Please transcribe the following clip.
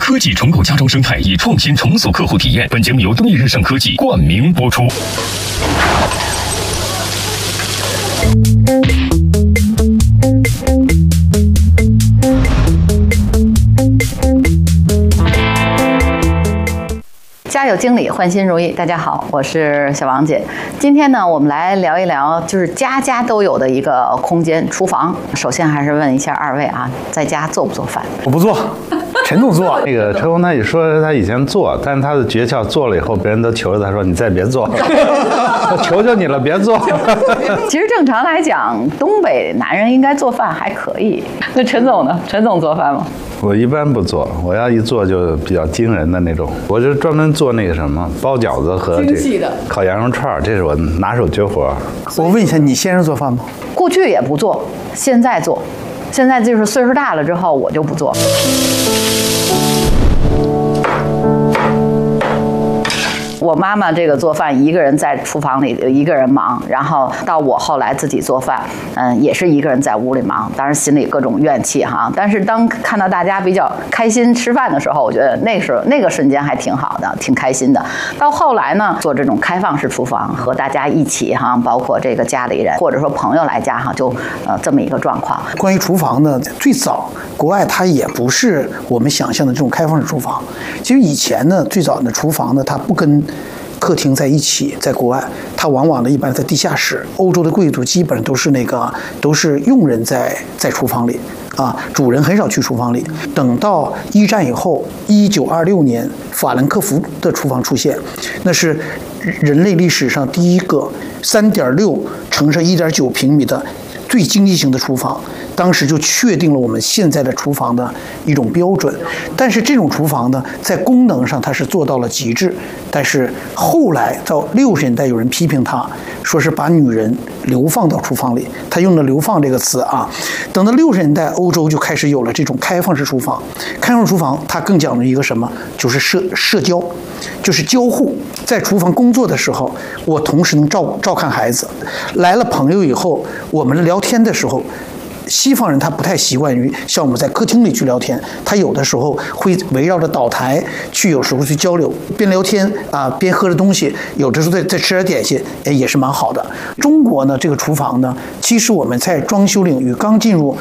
科技重构家装生态，以创新重塑客户体验。本节目由东丽日盛科技冠名播出。 家有经理，欢心如意。大家好，我是小王姐。今天呢，我们来聊一聊，就是家家都有的一个空间——厨房。首先还是问一下二位啊，在家做不做饭？ 我不做，陈总做。那个陈红他也说他以前做，但是他的诀窍做了以后，别人都求着他说：“你再别做，我求求你了，别做。” 其实正常来讲，东北男人应该做饭还可以。那陈总呢？陈总做饭吗？ 我一般不做，我要一做就比较惊人的那种。我就专门做那个什么包饺子和烤羊肉串，这是我拿手绝活。 我问一下，你先生做饭吗？ 过去也不做，现在做。现在就是岁数大了之后，我就不做。我妈妈这个做饭，一个人在厨房里，一个人忙，然后到我后来自己做饭，也是一个人在屋里忙，当然心里各种怨气哈。但是当看到大家比较开心吃饭的时候，我觉得那个瞬间还挺好的，挺开心的。到后来呢，做这种开放式厨房，和大家一起哈，包括这个家里人或者说朋友来家哈，就这么一个状况。 关于厨房呢，最早国外它也不是我们想象的这种开放式厨房。其实以前呢，最早的厨房呢，它不跟客厅在一起，在国外，它往往呢一般在地下室。欧洲的贵族基本上都是佣人在厨房里啊，主人很少去厨房里。等到一战以后，1926年法兰克福的厨房出现，那是人类历史上第一个3.6乘上1.9平米的最经济型的厨房。当时就确定了我们现在的厨房的一种标准，但是这种厨房呢，在功能上它是做到了极致。但是后来到60年代，有人批评它，说是把女人流放到厨房里，他用了"流放"这个词啊。等到60年代，欧洲就开始有了这种开放式厨房。开放式厨房它更讲究一个什么？就是社交，就是交互。在厨房工作的时候，我同时能照看孩子，来了朋友以后，我们聊天的时候。西方人他不太习惯于像我们在客厅里去聊天，他有的时候会围绕着岛台去，有时候去交流，边聊天啊边喝着东西，有的时候再吃点点心，也是蛮好的。中国呢，这个厨房呢，其实我们在装修领域刚进入